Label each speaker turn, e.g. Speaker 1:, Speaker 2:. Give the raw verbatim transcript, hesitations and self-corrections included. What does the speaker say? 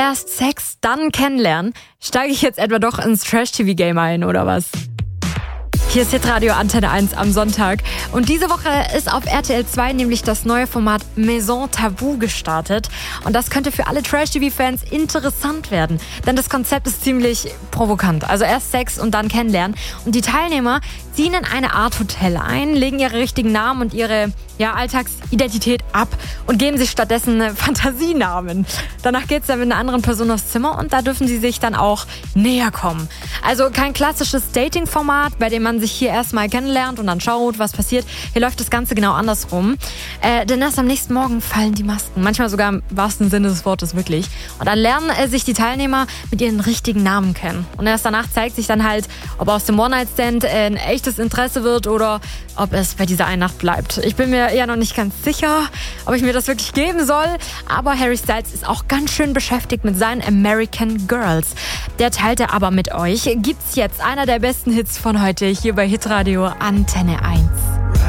Speaker 1: Erst Sex, dann kennenlernen. Steige ich jetzt etwa doch ins Trash-T V-Game ein, oder was? Hier ist Hitradio Antenne eins am Sonntag. Und diese Woche ist auf R T L zwei nämlich das neue Format Maison Tabou gestartet. Und das könnte für alle Trash-T V-Fans interessant werden. Denn das Konzept ist ziemlich provokant. Also erst Sex und dann kennenlernen. Und die Teilnehmer ziehen in eine Art Hotel ein, legen ihre richtigen Namen und ihre ja, Alltagsidentität ab und geben sich stattdessen Fantasienamen. Danach geht's dann mit einer anderen Person aufs Zimmer und da dürfen sie sich dann auch näher kommen. Also kein klassisches Dating-Format, bei dem man sich hier erstmal kennenlernt und dann schaut, was passiert. Hier läuft das Ganze genau andersrum. Äh, denn erst am nächsten Morgen fallen die Masken. Manchmal sogar im wahrsten Sinne des Wortes wirklich. Und dann lernen äh, sich die Teilnehmer mit ihren richtigen Namen kennen. Und erst danach zeigt sich dann halt, ob aus dem One-Night-Stand äh, ein echtes Interesse wird oder ob es bei dieser einen Nacht bleibt. Ich bin mir eher noch nicht ganz sicher, ob ich mir das wirklich geben soll. Aber Harry Styles ist auch ganz schön beschäftigt mit seinen American Girls. Der teilt er aber mit euch. Gibt's jetzt einer der besten Hits von heute hier bei Hitradio Antenne eins.